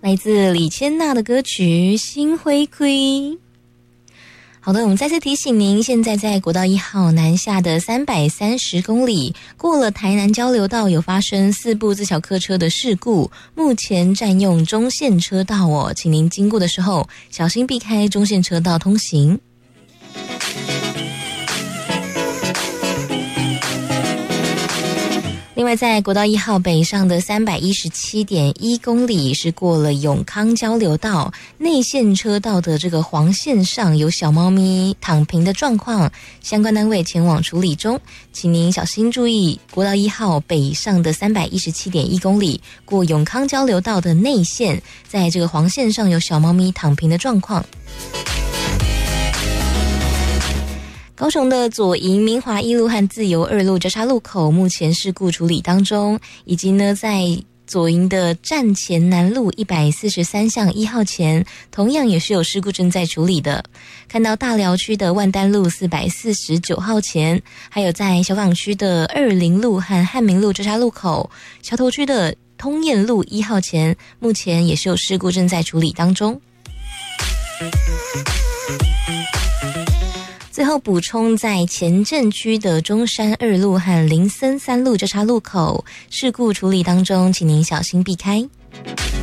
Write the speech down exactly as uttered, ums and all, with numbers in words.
来自李千娜的歌曲《心灰灰》。好的，我们再次提醒您，现在在国道一号南下的三百三十公里，过了台南交流道，有发生四部自小客车的事故，目前占用中线车道哦，请您经过的时候小心避开中线车道通行。另外在国道一号北上的 三百一十七点一公里，是过了永康交流道，内线车道的这个黄线上有小猫咪躺平的状况，相关单位前往处理中，请您小心注意国道一号北上的 三百一十七点一公里，过永康交流道的内线，在这个黄线上有小猫咪躺平的状况。高雄的左营明华一路和自由二路交叉路口目前事故处理当中，以及呢在左营的站前南路一百四十三巷一号前同样也是有事故正在处理的。看到大寮区的万丹路四百四十九号前，还有在小港区的二林路和汉民路交叉路口，桥头区的通燕路一号前目前也是有事故正在处理当中。最后补充，在前镇区的中山二路和林森三路交叉路口事故处理当中，请您小心避开。